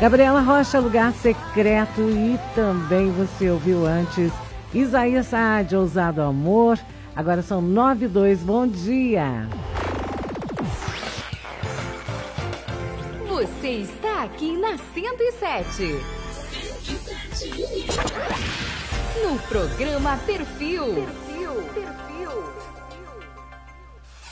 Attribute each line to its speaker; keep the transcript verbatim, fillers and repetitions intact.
Speaker 1: Gabriela Rocha, Lugar Secreto, e também você ouviu antes Isaías Saad, Ousado Amor. Agora são nove e dois, bom dia.
Speaker 2: Você está aqui na cento e sete. No programa Perfil. Perfil, perfil.